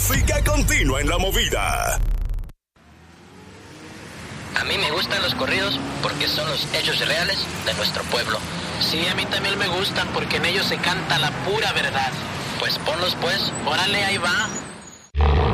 Música continua en la movida. A mí me gustan los corridos porque son los hechos reales de nuestro pueblo. Sí, a mí también me gustan porque en ellos se canta la pura verdad. Pues ponlos pues. Órale, ahí va.